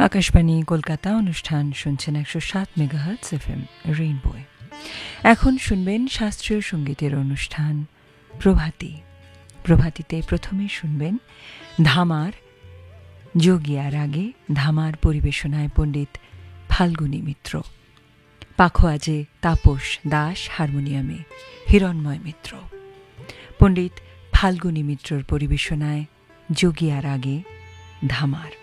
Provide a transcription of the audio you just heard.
আকাশবাণী কলকাতা অনুষ্ঠান শুনছেন 107 megahertz FM রেইনবোয়। এখন শুনবেন শাস্ত্রীয় সঙ্গীতের অনুষ্ঠান প্রভাতী। প্রভাতীতে প্রথমে শুনবেন ধামার যোগিয়া রাগে। ধামার পরিবেশনায় পণ্ডিত ফাল্গুনী মিত্র, পাখোয়াজে তাপস দাস, হারমোনিয়ামে হিরণময় মিত্র। পণ্ডিত ফাল্গুনী মিত্রর পরিবেশনায় যোগিয়া রাগে ধামার।